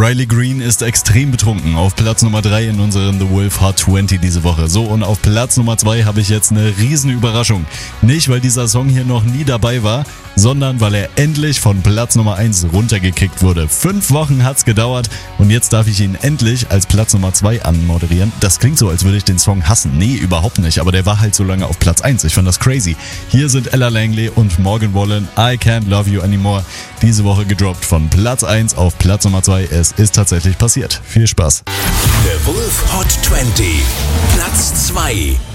Riley Green ist extrem betrunken. Auf Platz Nummer 3 in unseren The Wolf Hot 20 diese Woche. So, und auf Platz Nummer 2 habe ich jetzt eine riesen Überraschung. Nicht, weil dieser Song hier noch nie dabei war, sondern weil er endlich von Platz Nummer 1 runtergekickt wurde. 5 Wochen hat's gedauert und jetzt darf ich ihn endlich als Platz Nummer 2 anmoderieren. Das klingt so, als würde ich den Song hassen. Nee, überhaupt nicht, aber der war halt so lange auf Platz 1. Ich fand das crazy. Hier sind Ella Langley und Morgan Wallen, I Can't Love You Anymore. Diese Woche gedroppt von Platz 1 auf Platz Nummer 2. Es ist tatsächlich passiert. Viel Spaß. The Wolf Hot 20, Platz 2.